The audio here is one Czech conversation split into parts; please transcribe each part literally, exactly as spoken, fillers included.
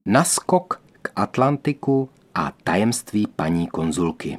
Naskok k Atlantiku a tajemství paní konzulky.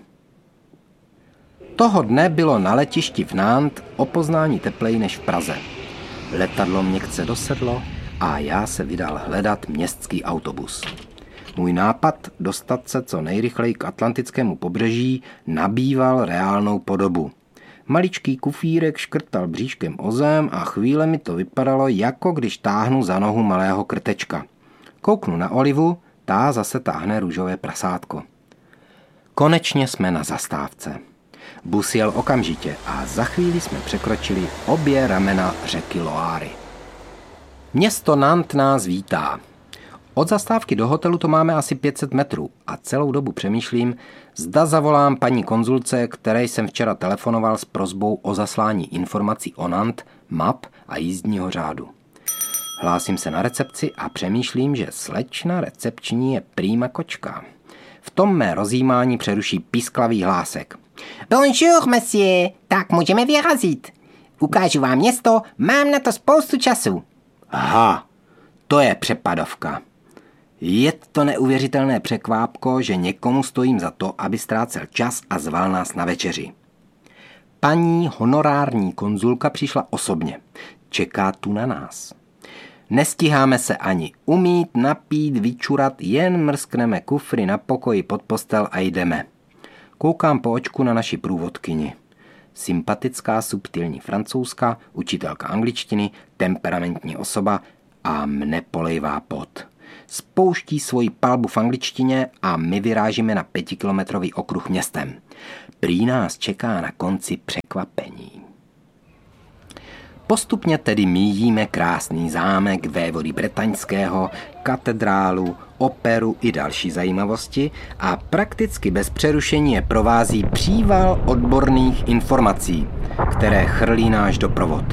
Toho dne bylo na letišti v Nantes o poznání tepleji než v Praze. Letadlo měkce dosedlo a já se vydal hledat městský autobus. Můj nápad dostat se co nejrychleji k atlantickému pobřeží nabýval reálnou podobu. Maličký kufírek škrtal bříškem o zem a chvíle mi to vypadalo, jako když táhnu za nohu malého krtečka. Kouknu na Olivu, ta zase táhne růžové prasátko. Konečně jsme na zastávce. Bus jel okamžitě a za chvíli jsme překročili obě ramena řeky Loáry. Město Nantes nás vítá. Od zastávky do hotelu to máme asi pět set metrů a celou dobu přemýšlím, zda zavolám paní konzulce, které jsem včera telefonoval s prosbou o zaslání informací o Nantes, map a jízdního řádu. Hlásím se na recepci a přemýšlím, že slečna recepční je prýma kočka. V tom mé rozjímání přeruší písklavý hlásek. Bonjour, monsieur, tak můžeme vyrazit. Ukážu vám město, mám na to spoustu času. Aha, to je přepadovka. Je to neuvěřitelné překvápko, že někomu stojím za to, aby ztrácel čas a zval nás na večeři. Paní honorární konzulka přišla osobně. Čeká tu na nás. Nestíháme se ani umýt, napít, vyčurat, jen mrskneme kufry na pokoji pod postel a jdeme. Koukám po očku na naši průvodkyni. Sympatická, subtilní francouzka, učitelka angličtiny, temperamentní osoba a mne polejvá pot. Spouští svoji palbu v angličtině a my vyrážíme na pětikilometrový okruh městem. Prý nás čeká na konci překvapení. Postupně tedy míjíme krásný zámek vévody bretaňského, katedrálu, operu i další zajímavosti a prakticky bez přerušení je provází příval odborných informací, které chrlí náš doprovod.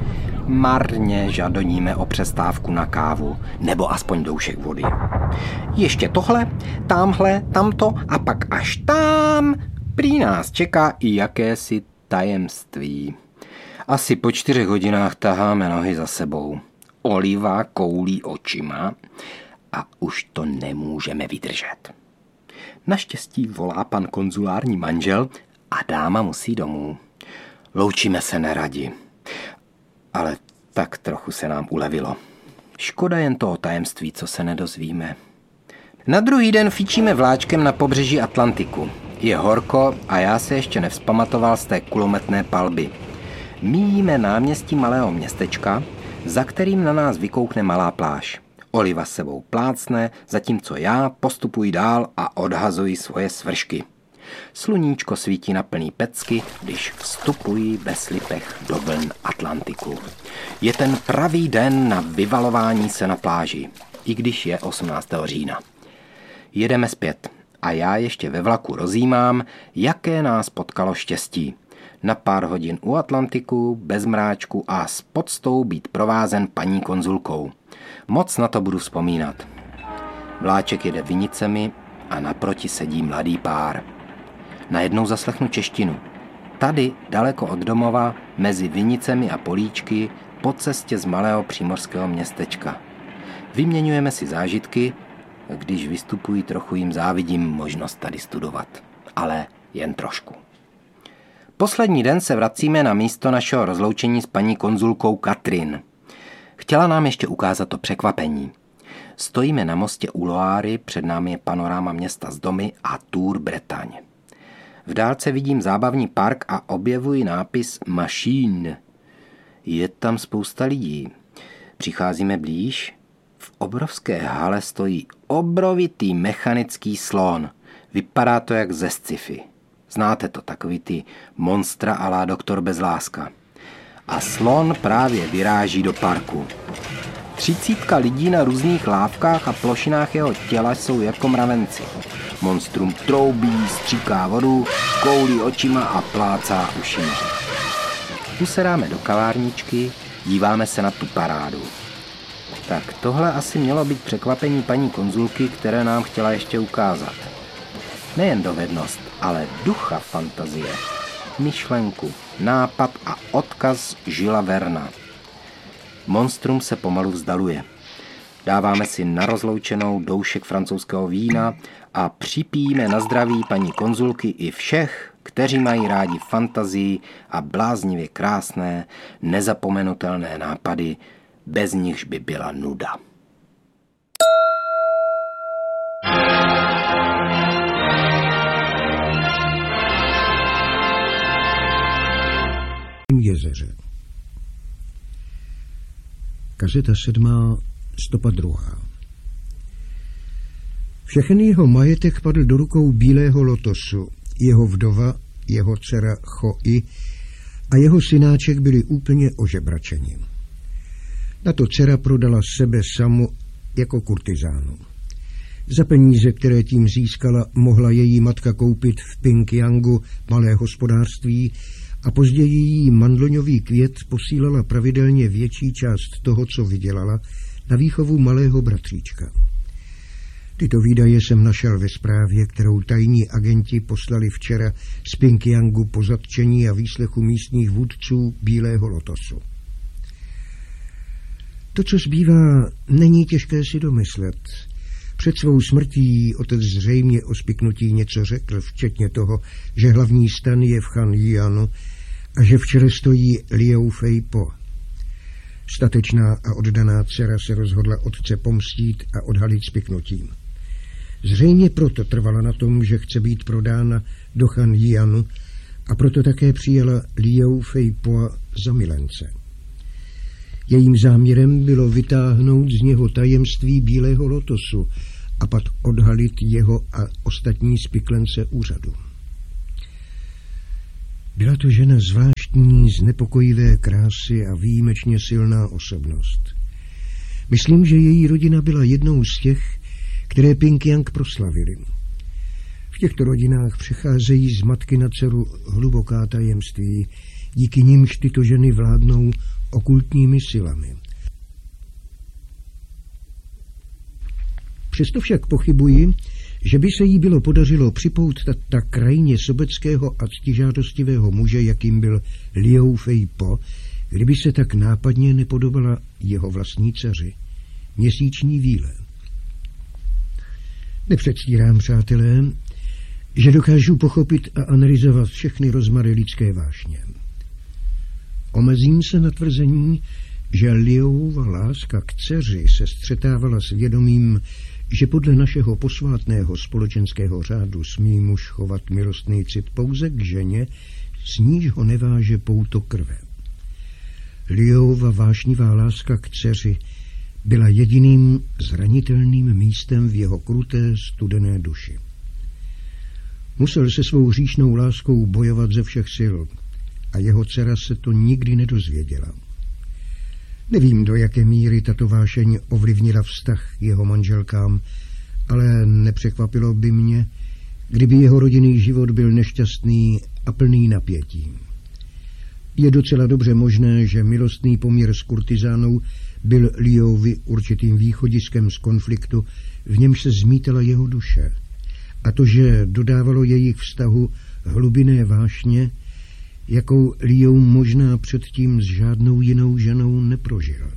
Marně žadoníme o přestávku na kávu nebo aspoň doušek vody. Ještě tohle, tamhle, tamto a pak až tam prý nás čeká i jakési tajemství. Asi po čtyřech hodinách taháme nohy za sebou. Oliva koulí očima a už to nemůžeme vydržet. Naštěstí volá pan konzulární manžel a dáma musí domů. Loučíme se neradi, ale tak trochu se nám ulevilo. Škoda jen toho tajemství, co se nedozvíme. Na druhý den fičíme vláčkem na pobřeží Atlantiku. Je horko a já se ještě nevzpamatoval z té kulometné palby. Míjíme náměstí malého městečka, za kterým na nás vykoukne malá pláž. Oliva s sebou plácne, zatímco já postupuji dál a odhazuji svoje svršky. Sluníčko svítí na plný pecky, když vstupují ve slipech do vln Atlantiku. Je ten pravý den na vyvalování se na pláži, i když je osmnáctého října. Jedeme zpět a já ještě ve vlaku rozjímám, jaké nás potkalo štěstí. Na pár hodin u Atlantiku, bez mráčku a s poctou být provázen paní konzulkou. Moc na to budu vzpomínat. Vláček jede vinicemi a naproti sedí mladý pár. Najednou zaslechnu češtinu. Tady, daleko od domova, mezi vinicemi a políčky, po cestě z malého přímořského městečka. Vyměňujeme si zážitky, když vystupují, trochu jim závidím možnost tady studovat. Ale jen trošku. Poslední den se vracíme na místo našeho rozloučení s paní konzulkou Katrin. Chtěla nám ještě ukázat to překvapení. Stojíme na mostě u Loáry, před námi je panoráma města z domy a Tour Bretagne. V dálce vidím zábavní park a objevuji nápis Machine. Je tam spousta lidí. Přicházíme blíž. V obrovské hale stojí obrovitý mechanický slon. Vypadá to jak ze sci-fi. Znáte to, takový ty monstra a la doktor Bezláska. A slon právě vyráží do parku. Třicítka lidí na různých lávkách a plošinách jeho těla jsou jako mravenci. Monstrum troubí, stříká vodu, koulí očima a plácá ušima. Usedáme do kavárničky, díváme se na tu parádu. Tak tohle asi mělo být překvapení paní konzulky, které nám chtěla ještě ukázat. Nejen dovednost, ale ducha fantazie, myšlenku, nápad a odkaz Žila Verna. Monstrum se pomalu vzdaluje. dáváme si na rozloučenou doušek francouzského vína a připijíme na zdraví paní konzulky i všech, kteří mají rádi fantazii a bláznivě krásné, nezapomenutelné nápady, bez nichž by byla nuda. Jezeře. Kazeta sedmá, stopa druhá. Všechen jeho majetek padl do rukou Bílého lotosu. Jeho vdova, jeho dcera Choi a jeho synáček byli úplně ožebračeni. Tato dcera prodala sebe samu jako kurtizánu. Za peníze, které tím získala, mohla její matka koupit v Pingyangu malé hospodářství a později jí mandloňový květ posílala pravidelně větší část toho, co vydělala, na výchovu malého bratříčka. Tyto výdaje jsem našel ve zprávě, kterou tajní agenti poslali včera z Pingyangu po zatčení a výslechu místních vůdců Bílého lotosu. To, co zbývá, není těžké si domyslet. Před svou smrtí otec zřejmě o spiknutí něco řekl, včetně toho, že hlavní stan je v Chanjianu a že včera stojí Liu Feipo. Statečná a oddaná dcera se rozhodla otce pomstít a odhalit spiknutím. Zřejmě proto trvala na tom, že chce být prodána do Chanjianu a proto také přijala Liu Feipo za milence. Jejím záměrem bylo vytáhnout z něho tajemství Bílého lotosu a pak odhalit jeho a ostatní spiklence úřadu. Byla to žena zvláštní, znepokojivé krásy a výjimečně silná osobnost. Myslím, že její rodina byla jednou z těch, které Pingyang proslavili. V těchto rodinách přecházejí z matky na dceru hluboká tajemství, díky nimž tyto ženy vládnou okultními silami. Přesto však pochybuji, že by se jí bylo podařilo připoutat tak krajně sobeckého a ctižádostivého muže, jakým byl Liu Feipo, kdyby se tak nápadně nepodobala jeho vlastní dceři, měsíční víle. Nepředstírám, přátelé, že dokážu pochopit a analyzovat všechny rozmary lidské vášně. Omezím se na tvrzení, že Liuova láska k dceři se střetávala s vědomím, že podle našeho posvátného společenského řádu smí muž chovat milostný cit pouze k ženě, s níž ho neváže pouto krve. Liuova vášnivá láska k dceři byla jediným zranitelným místem v jeho kruté, studené duši. Musel se svou hříšnou láskou bojovat ze všech sil a jeho dcera se to nikdy nedozvěděla. Nevím, do jaké míry tato vášeň ovlivnila vztah k jeho manželkám, ale nepřekvapilo by mě, kdyby jeho rodinný život byl nešťastný a plný napětí. Je docela dobře možné, že milostný poměr s kurtizánou byl Liuovi určitým východiskem z konfliktu, v němž se zmítala jeho duše, a to, že dodávalo jejich vztahu hlubinné vášně, jakou Liu možná předtím s žádnou jinou ženou neprožil.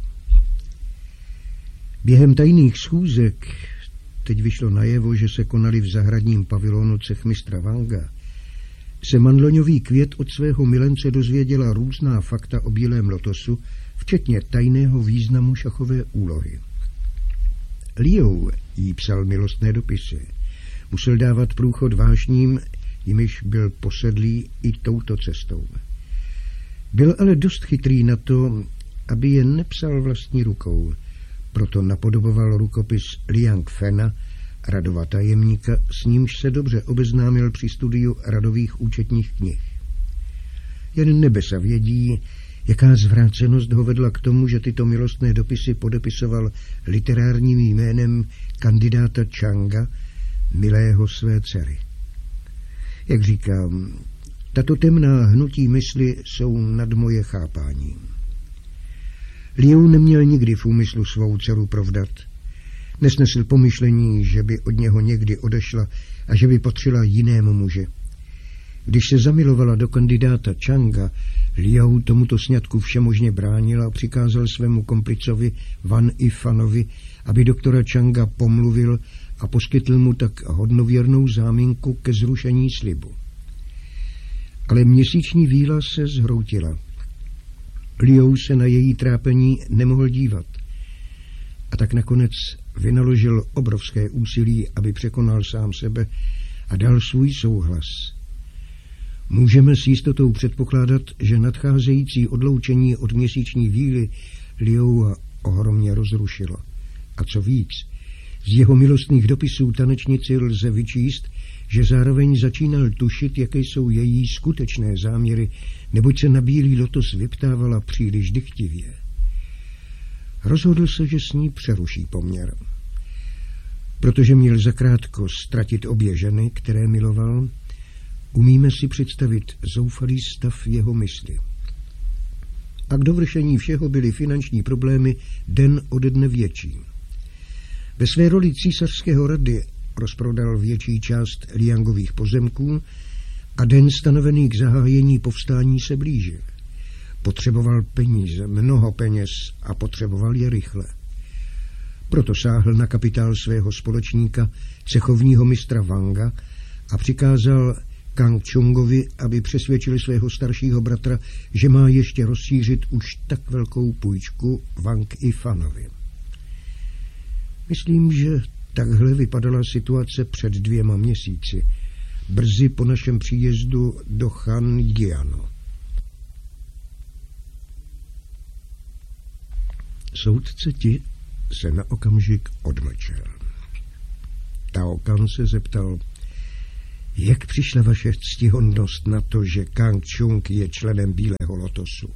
Během tajných schůzek, teď vyšlo najevo, že se konaly v zahradním pavilonu cechmistra Wanga, se mandloňový květ od svého milence dozvěděla různá fakta o Bílém lotosu, včetně tajného významu šachové úlohy. Liu jí psal milostné dopisy. Musel dávat průchod vášním, jimiž byl posedlý i touto cestou. Byl ale dost chytrý na to, aby je nepsal vlastní rukou, proto napodoboval rukopis Liang Fena, radova tajemníka, s nímž se dobře obeznámil při studiu radových účetních knih. Jen nebesa vědí, jaká zvrácenost ho vedla k tomu, že tyto milostné dopisy podepisoval literárním jménem kandidáta Changa, milého své dcery. Jak říkám, tato temná hnutí mysli jsou nad moje chápání. Liu neměl nikdy v úmyslu svou dceru provdat. Nesnesl pomyšlení, že by od něho někdy odešla a že by patřila jinému muži. Když se zamilovala do kandidáta Changa, Liu tomuto sňatku všemožně bránil a přikázal svému komplicovi Van Ifanovi, aby doktora Changa pomluvil a poskytl mu tak hodnověrnou záminku ke zrušení slibu. Ale měsíční víla se zhroutila. Liu se na její trápení nemohl dívat a tak nakonec vynaložil obrovské úsilí, aby překonal sám sebe a dal svůj souhlas. Můžeme s jistotou předpokládat, že nadcházející odloučení od měsíční víly Liua ohromně rozrušilo. A co víc, z jeho milostných dopisů tanečnici lze vyčíst, že zároveň začínal tušit, jaké jsou její skutečné záměry, neboť se na bílý lotos vyptávala příliš dychtivě. Rozhodl se, že s ní přeruší poměr. Protože měl zakrátko ztratit obě ženy, které miloval, umíme si představit zoufalý stav jeho mysli. A k dovršení všeho byly finanční problémy den ode dne větší. Ve své roli císařského rady rozprodal větší část Liangových pozemků a den stanovený k zahájení povstání se blížil. Potřeboval peníze, mnoho peněz a potřeboval je rychle. Proto sáhl na kapitál svého společníka, cechovního mistra Wanga, a přikázal Kang Chungovi, aby přesvědčil svého staršího bratra, že má ještě rozšířit už tak velkou půjčku Wang Ifanovi. Myslím, že takhle vypadala situace před dvěma měsíci, brzy po našem příjezdu do Han Jianu. Soudce Ti se na okamžik odmlčel. Tao Kan se zeptal, jak přišla vaše ctihodnost na to, že Kang Chung je členem Bílého lotosu?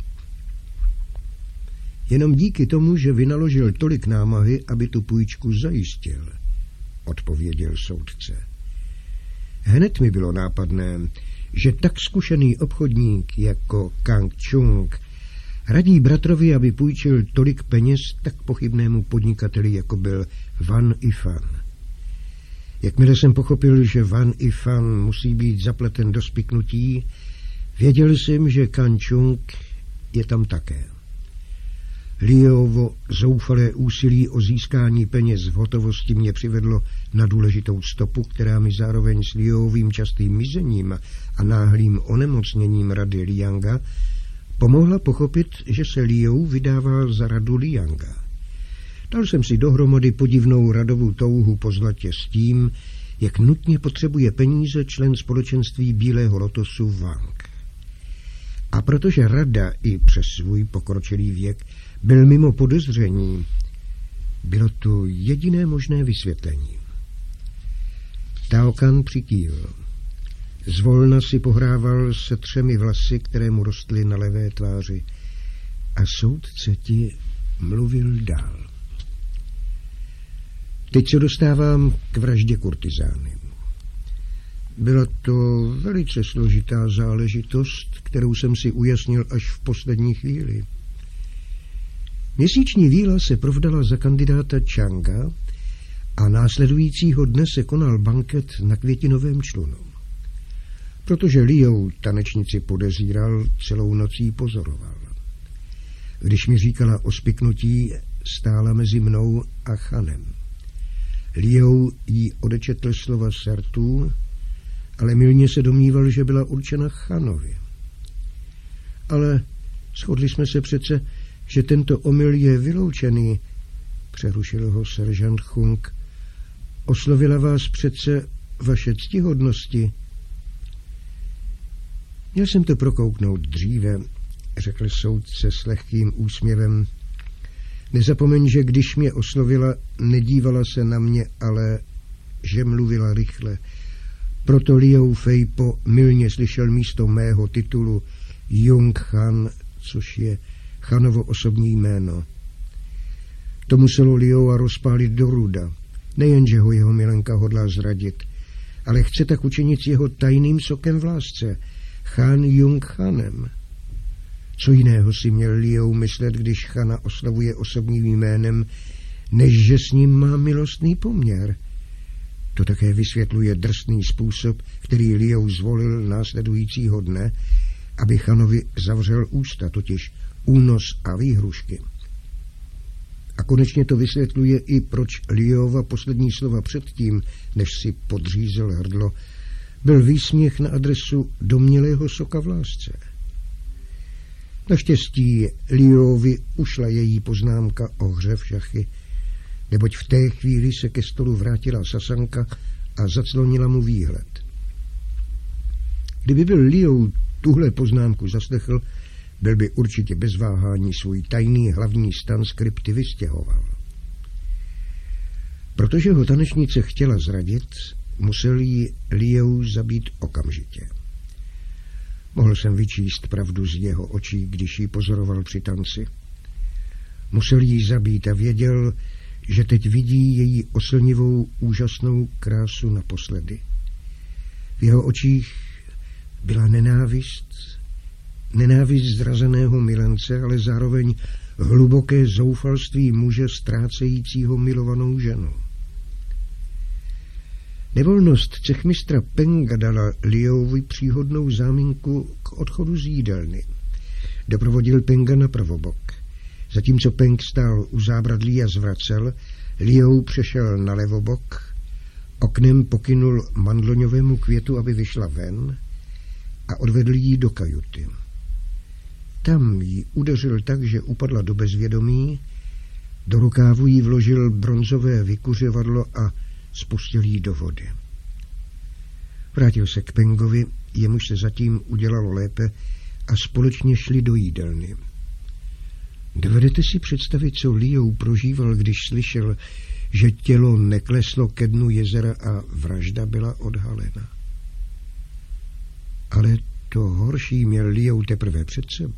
Jenom díky tomu, že vynaložil tolik námahy, aby tu půjčku zajistil, odpověděl soudce. Hned mi bylo nápadné, že tak zkušený obchodník jako Kang Chung radí bratrovi, aby půjčil tolik peněz tak pochybnému podnikateli, jako byl Van Ifan. Jakmile jsem pochopil, že Van Ifan musí být zapleten do spiknutí, věděl jsem, že Kang Chung je tam také. Liuovo zoufalé úsilí o získání peněz v hotovosti mě přivedlo na důležitou stopu, která mi zároveň s Liuovým častým mizením a náhlým onemocněním rady Lianga pomohla pochopit, že se Liu vydává za radu Lianga. Dal jsem si dohromady podivnou radovou touhu po zlatě s tím, jak nutně potřebuje peníze člen společenství Bílého lotosu Wang. A protože rada i přes svůj pokročilý věk byl mimo podezření, bylo to jediné možné vysvětlení. Tao Kan přikývl. Zvolna si pohrával se třemi vlasy, které mu rostly na levé tváři, a soudce Ti mluvil dál. Teď se dostávám k vraždě kurtizány. Byla to velice složitá záležitost, kterou jsem si ujasnil až v poslední chvíli. Měsíční víla se provdala za kandidáta Changa a následujícího dne se konal banket na květinovém člunu. Protože Liu tanečnici podezíral, celou noc jí pozoroval. Když mi říkala o spiknutí, stála mezi mnou a Chanem. Liu jí odečetl slova sertů, ale mylně se domníval, že byla určena Chanovi. Ale shodli jsme se přece, že tento omyl je vyloučený, přerušil ho seržant Chung. Oslovila vás přece vaše ctihodnosti. Měl jsem to prokouknout dříve, řekl soudce s lehkým úsměvem. Nezapomeň, že když mě oslovila, nedívala se na mě, ale že mluvila rychle. Proto Liu Feipo mylně slyšel místo mého titulu Jung Han, což je Chanovo osobní jméno. To muselo Liua rozpálit do ruda. Nejenže ho jeho milenka hodlá zradit, ale chce tak učinit s jeho tajným sokem v lásce, Han Jung Hanem. Co jiného si měl Liu myslet, když Chana oslavuje osobním jménem, než že s ním má milostný poměr? To také vysvětluje drsný způsob, který Liu zvolil následujícího dne, aby Chanovi zavřel ústa, totiž únos a výhrušky. A konečně to vysvětluje i, proč Liuova poslední slova předtím, než si podřízel hrdlo, byl výsměch na adresu domnělého soka v lásce. Naštěstí Liuovi ušla její poznámka o hře v šachy, neboť v té chvíli se ke stolu vrátila Sasanka a zaclonila mu výhled. Kdyby byl Liu tuhle poznámku zaslechl, byl by určitě bez váhání svůj tajný hlavní stan z krypty vystěhoval. Protože ho tanečnice chtěla zradit, musel jí Liu zabít okamžitě. Mohl jsem vyčíst pravdu z jeho očí, když ji pozoroval při tanci. Musel jí zabít a věděl, že teď vidí její oslnivou, úžasnou krásu naposledy. V jeho očích byla nenávist, nenávist zrazeného milence, ale zároveň hluboké zoufalství muže ztrácejícího milovanou ženu. Nevolnost cechmistra Penga dala Liuovi příhodnou záminku k odchodu z jídelny. Doprovodil Penga na pravobok. Zatímco Peng stál u zábradlí a zvracel, Liu přešel na levobok, oknem pokynul mandloňovému květu, aby vyšla ven, a odvedl jí do kajuty. Tam ji udeřil tak, že upadla do bezvědomí, do rukávu jí vložil bronzové vykuřovadlo a spustil jí do vody. Vrátil se k Pengovi, jemuž se zatím udělalo lépe, a společně šli do jídelny. Dovedete si představit, co Liu prožíval, když slyšel, že tělo nekleslo ke dnu jezera a vražda byla odhalena? Ale to horší měl Liu teprve před sebou.